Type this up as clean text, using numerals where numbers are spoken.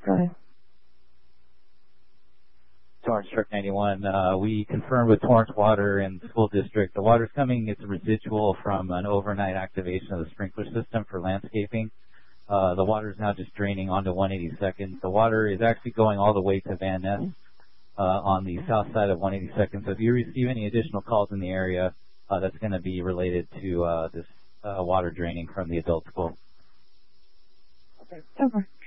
Go ahead. Torrance Truck 91. We confirmed with Torrance Water and the school district. The water's coming. It's a residual from an overnight activation of the sprinkler system for landscaping. The water is now just draining onto 182nd. The water is actually going all the way to Van Ness on the south side of 182nd. So if you receive any additional calls in the area, that's going to be related to this water draining from the adult school. Okay.